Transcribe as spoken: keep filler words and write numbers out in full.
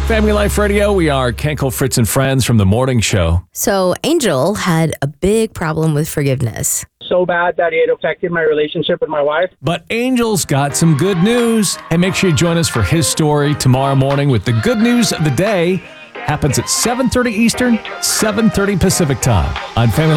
Family Life Radio, we are Kenkel, Fritz, and Friends from the morning show. So Angel had a big problem with forgiveness. So bad that it affected my relationship with my wife. But Angel's got some good news. And make sure you join us for his story tomorrow morning with the good news of the day. Happens at seven thirty Eastern, seven thirty Pacific time on Family